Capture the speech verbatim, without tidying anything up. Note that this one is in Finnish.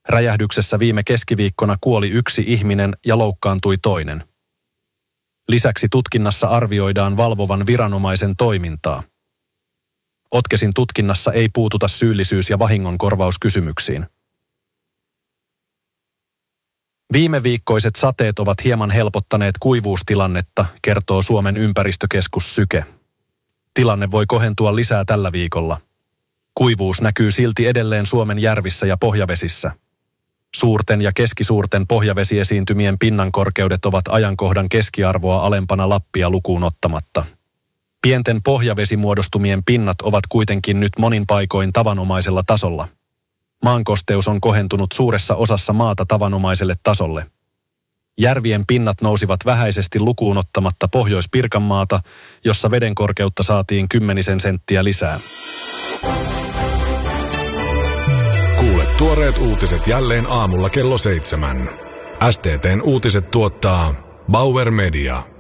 Räjähdyksessä viime keskiviikkona kuoli yksi ihminen ja loukkaantui toinen. Lisäksi tutkinnassa arvioidaan valvovan viranomaisen toimintaa. Otkesin tutkinnassa ei puututa syyllisyys- ja vahingonkorvauskysymyksiin. Viime viikkoiset sateet ovat hieman helpottaneet kuivuustilannetta, kertoo Suomen ympäristökeskus Syke. Tilanne voi kohentua lisää tällä viikolla. Kuivuus näkyy silti edelleen Suomen järvissä ja pohjavesissä. Suurten ja keskisuurten pohjavesiesiintymien pinnankorkeudet ovat ajankohdan keskiarvoa alempana Lappia lukuun ottamatta. Pienten pohjavesimuodostumien pinnat ovat kuitenkin nyt monin paikoin tavanomaisella tasolla. Maankosteus on kohentunut suuressa osassa maata tavanomaiselle tasolle. Järvien pinnat nousivat vähäisesti lukuun ottamatta Pohjois-Pirkanmaata, jossa veden korkeutta saatiin kymmenisen senttiä lisää. Kuule tuoreet uutiset jälleen aamulla kello seitsemän. S T T:n uutiset tuottaa Bauer Media.